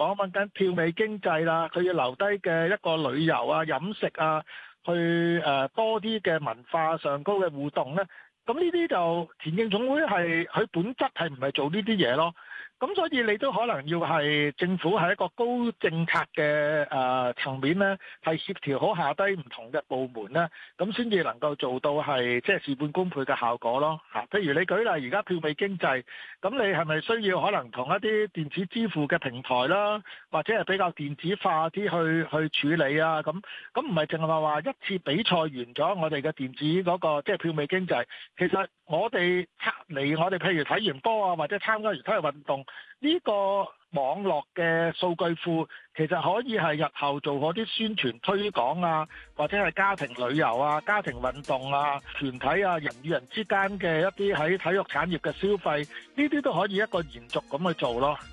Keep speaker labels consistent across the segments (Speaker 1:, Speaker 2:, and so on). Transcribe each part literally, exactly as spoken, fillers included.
Speaker 1: 講緊票尾經濟啦，佢要留低嘅一個旅遊啊、飲食啊，去誒多啲嘅文化上高嘅互動咧。咁呢啲就田徑總會係佢本質係唔係做呢啲嘢咯？咁所以你都可能要係政府係一個高政策嘅誒層面咧，係協調好下低唔同嘅部門咧，咁先至能夠做到係即係事半功倍嘅效果咯嚇。譬如你舉例而家票尾經濟，咁你係咪需要可能同一啲電子支付嘅平台啦，或者係比較電子化啲去去處理啊？咁咁唔係淨係話話一次比賽完咗，我哋嘅電子嗰個即係票尾經濟，其實我哋嚟我哋譬如睇完波啊，或者參加完體育運動。呢個網絡嘅數據庫其實可以係日後做嗰啲宣傳推廣啊，或者係家庭旅遊啊、家庭運動啊、團體啊、人與人之間嘅一啲喺體育產業嘅消費，呢啲都可以一個延續咁去做咯。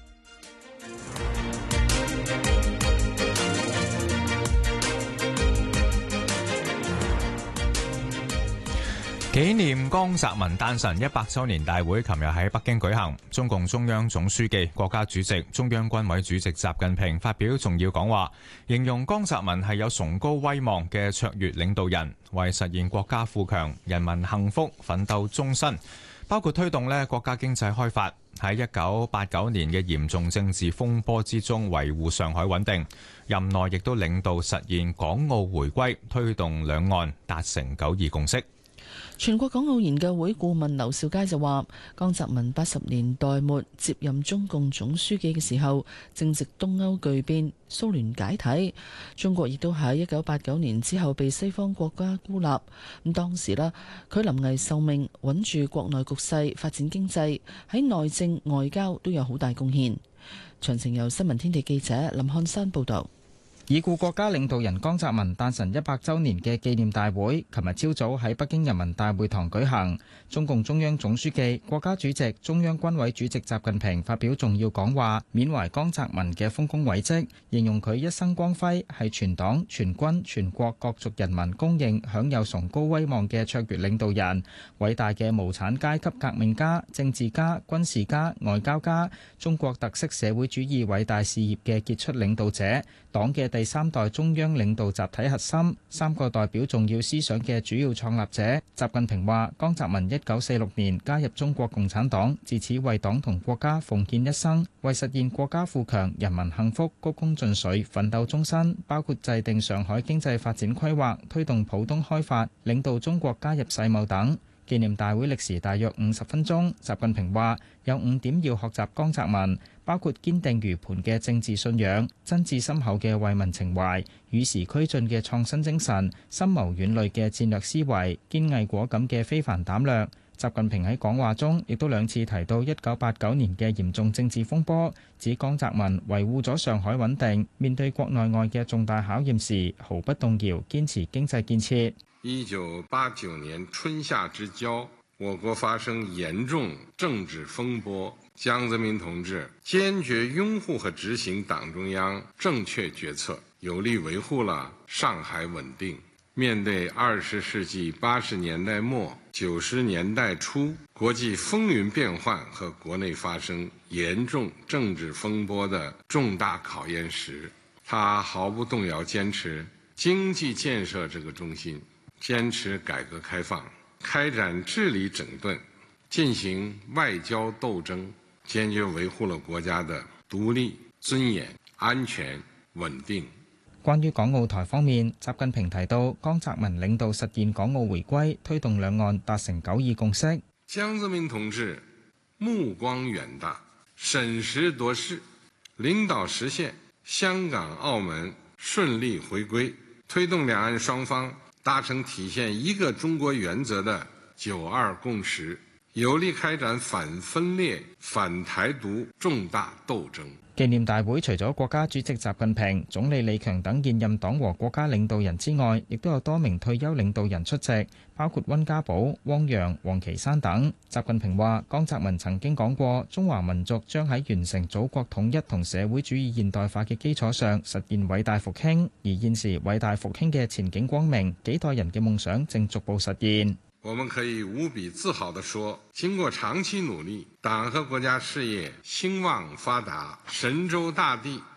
Speaker 2: 紀念江澤民誕辰一百周年大會琴日喺北京舉行，中共中央總書記、國家主席、中央軍委主席習近平發表重要講話，形容江澤民係有崇高威望嘅卓越領導人，為實現國家富強、人民幸福奮鬥終身，包括推動呢國家經濟開發，喺一九八九年嘅嚴重政治風波之中維護上海穩定，任內亦都領導實現港澳回歸，推動兩岸達成九二共識。
Speaker 3: 全國港澳研究會顧問劉兆佳就話，江澤民八十年代末接任中共總書記嘅時候，正值東歐巨變，蘇聯解體，中國亦都喺一九八九年之後被西方國家孤立。咁當時啦，佢臨危受命，穩住國內局勢，發展經濟，喺內政外交都有好大貢獻。詳情由新聞天地記者林漢山報道。
Speaker 4: 已故國家領導人江澤民誕辰一百週年嘅紀念大會，琴日朝早喺北京人民大會堂舉行。中共中央總書記、國家主席、中央軍委主席習近平發表重要講話，緬懷江澤民嘅豐功偉績，形容佢一生光輝，係全黨全軍全國各族人民公認享有崇高威望嘅卓越領導人，偉大嘅無產階級革命家、政治家、軍事家、外交家，中國特色社會主義偉大事業嘅傑出領導者，黨嘅第三代中央領導集體核心，三個代表重要思想嘅主要創立者。習近平話：江澤民一九四六年加入中國共產黨，自此為黨同國家奉獻一生，為實現國家富強、人民幸福鞠躬盡瘁，奮鬥終身。包括制定上海經濟發展規劃、推動浦東開發、領導中國加入世貿等。紀念大會歷時大約五十分鐘。習近平話：有五點要學習江澤民，包括堅定如磐嘅政治信仰、真摯深厚嘅為民情懷、與時俱進嘅創新精神、深謀遠慮嘅戰略思維、堅毅果敢嘅非凡膽略。習近平喺講話中亦都兩次提到一九八九年嘅嚴重政治風波，指江澤民維護咗上海穩定，面對國內外嘅重大考驗時毫不動搖，堅持經濟建設。
Speaker 5: 一九八九年春夏之交，我國發生嚴重政治風波，江澤民同志堅決擁護和執行黨中央正確決策，有力維護了上海穩定。面對二十世紀八十年代末九十年代初國際風雲變幻和國內發生嚴重政治風波的重大考驗時，他毫不動搖堅持經濟建設這個中心，堅持改革開放，開展治理整頓，進行外交鬥爭，堅決維護了國家的獨立、尊嚴、安全、穩定。
Speaker 4: 關於港澳台方面，習近平提到江澤民領導實現港澳回歸，推動兩岸達成九二共識。
Speaker 5: 江澤民同志目光遠大，審時度勢，領導實現香港、澳門順利回歸，推動兩岸雙方達成體現一個中國原則的九二共識，有力開展反分裂、反台獨重大鬥爭。
Speaker 4: 紀念大會除咗國家主席習近平、總理李強等現任黨和國家領導人之外，亦都有多名退休領導人出席，包括溫家寶、汪洋、王岐山等。習近平話：江澤民曾經講過，中華民族將喺完成祖國統一同社會主義現代化嘅基礎上實現偉大復興，而現時偉大復興嘅前景光明，幾代人嘅夢想正逐步實現。
Speaker 5: 我們可以無比自豪地說，經過長期努力，黨和國家事業興旺發達，神州大地